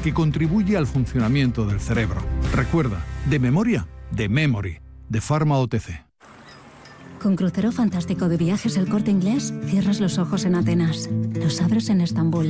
que contribuye al funcionamiento del cerebro. Recuerda, de memoria, de Memory, de Pharma OTC. Con crucero fantástico de Viajes El Corte Inglés, cierras los ojos en Atenas, los abres en Estambul